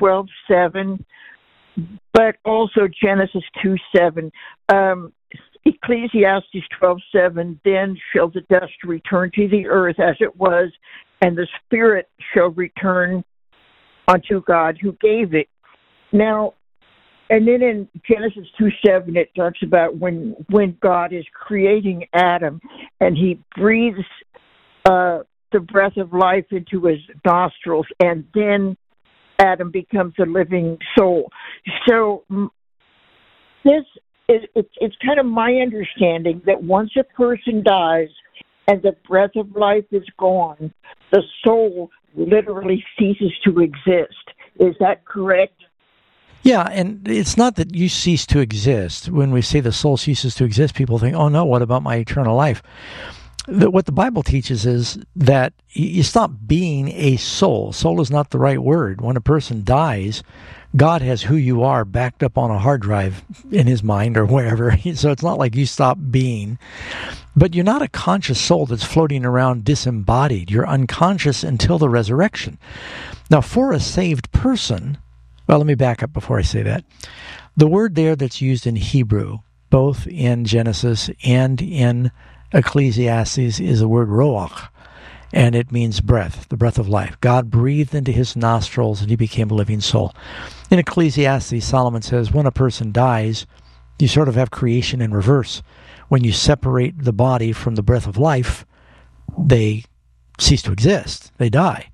12:7, but also Genesis 2:7. Ecclesiastes 12:7, then shall the dust return to the earth as it was, and the spirit shall return unto God who gave it. Now, and then in Genesis 2:7, it talks about when God is creating Adam, and he breathes the breath of life into his nostrils, and then Adam becomes a living soul. So it's kind of my understanding that once a person dies and the breath of life is gone, the soul literally ceases to exist. Is that correct? Yeah, and it's not that you cease to exist. When we say the soul ceases to exist, people think, oh no, what about my eternal life? What the Bible teaches is that you stop being a soul. Soul is not the right word. When a person dies, God has who you are backed up on a hard drive in his mind or wherever. So it's not like you stop being. But you're not a conscious soul that's floating around disembodied. You're unconscious until the resurrection. Now, for a saved person, well, let me back up before I say that. The word there that's used in Hebrew, both in Genesis and in Ecclesiastes, is the word roach, and it means breath, the breath of life. God breathed into his nostrils and he became a living soul. In Ecclesiastes, Solomon says when a person dies, you sort of have creation in reverse. When you separate the body from the breath of life, they cease to exist. They die.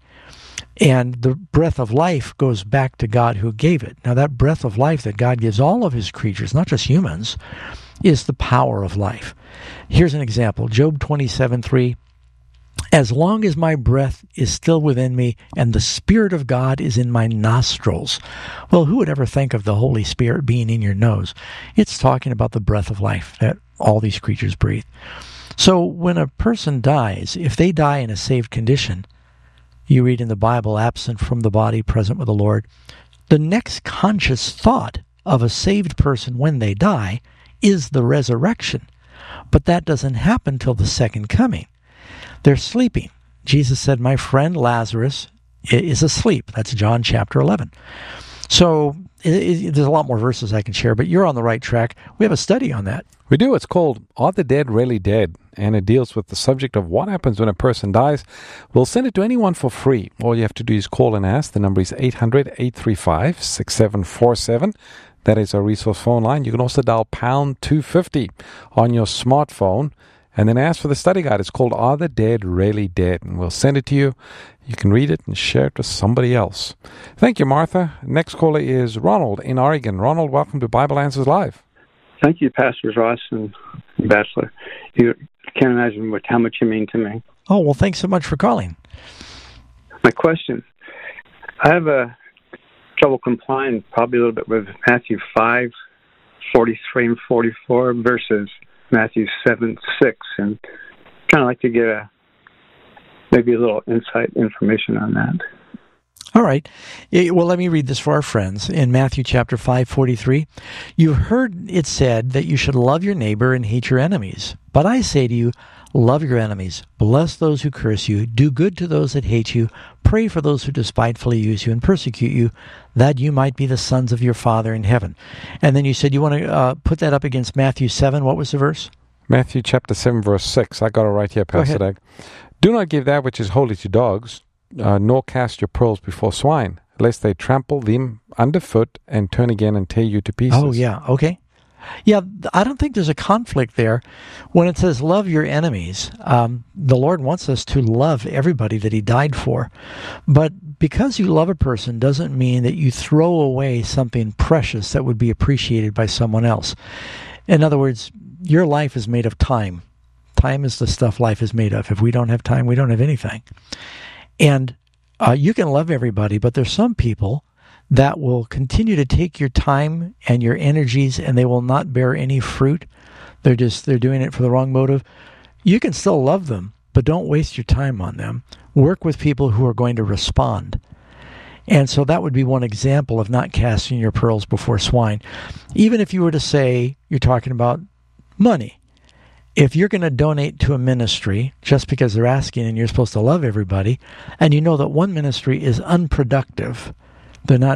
And the breath of life goes back to God who gave it. Now that breath of life that God gives all of his creatures, not just humans, is the power of life. Here's an example. Job 27:3. As long as my breath is still within me and the Spirit of God is in my nostrils. Well, who would ever think of the Holy Spirit being in your nose? It's talking about the breath of life that all these creatures breathe. So when a person dies, if they die in a saved condition, you read in the Bible, absent from the body, present with the Lord, the next conscious thought of a saved person when they die is the resurrection. But that doesn't happen till the second coming. They're sleeping. Jesus said, my friend Lazarus is asleep. That's John chapter 11. So there's a lot more verses I can share, but you're on the right track. We have a study on that. We do. It's called Are the Dead Really Dead? And it deals with the subject of what happens when a person dies. We'll send it to anyone for free. All you have to do is call and ask. The number is 800-835-6747. That is our resource phone line. You can also dial pound 250 on your smartphone and then ask for the study guide. It's called Are the Dead Really Dead? And we'll send it to you. You can read it and share it with somebody else. Thank you, Martha. Next caller is Ronald in Oregon. Ronald, welcome to Bible Answers Live. Thank you, Pastors Ross and Bachelor. You can't imagine how much you mean to me. Oh, well, thanks so much for calling. My question, I have trouble complying probably a little bit with Matthew 5:43 and 44 versus Matthew 7:6, and kind of like to get maybe a little insight information on that. All right. Well, let me read this for our friends. In Matthew chapter 5:43, you heard it said that you should love your neighbor and hate your enemies. But I say to you, love your enemies, bless those who curse you, do good to those that hate you, pray for those who despitefully use you and persecute you, that you might be the sons of your Father in heaven. And then you said you want to put that up against Matthew 7. What was the verse? Matthew chapter 7, verse 6. I got it right here, Pastor Dag. Do not give that which is holy to dogs, nor cast your pearls before swine, lest they trample them underfoot and turn again and tear you to pieces. Oh, yeah. Okay. Yeah, I don't think there's a conflict there. When it says love your enemies, the Lord wants us to love everybody that he died for. But because you love a person doesn't mean that you throw away something precious that would be appreciated by someone else. In other words, your life is made of time. Time is the stuff life is made of. If we don't have time, we don't have anything. And you can love everybody, but there's some people that will continue to take your time and your energies, and they will not bear any fruit. They're doing it for the wrong motive. You can still love them, but don't waste your time on them. Work with people who are going to respond. And so that would be one example of not casting your pearls before swine. Even if you were to say, you're talking about money. If you're going to donate to a ministry just because they're asking and you're supposed to love everybody, and you know that one ministry is unproductive, they're not